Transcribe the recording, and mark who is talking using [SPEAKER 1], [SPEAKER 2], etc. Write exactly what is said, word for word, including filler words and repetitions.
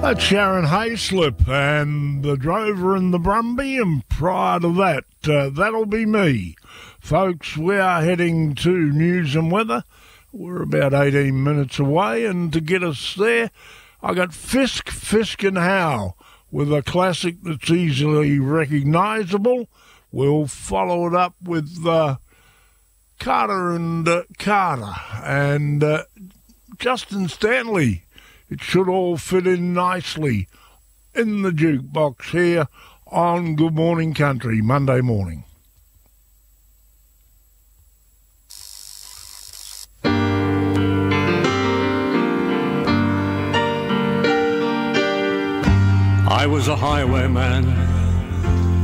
[SPEAKER 1] That's Sharon Hayslip and the Drover and the Brumby, and prior to that, uh, that'll be me. Folks, we are heading to news and weather. We're about eighteen minutes away, and to get us there, I got Fisk, Fisk and How with a classic that's easily recognisable. We'll follow it up with uh, Carter and uh, Carter and uh, Justin Stanley. It should all fit in nicely in the jukebox here on Good Morning Country, Monday morning.
[SPEAKER 2] I was a highwayman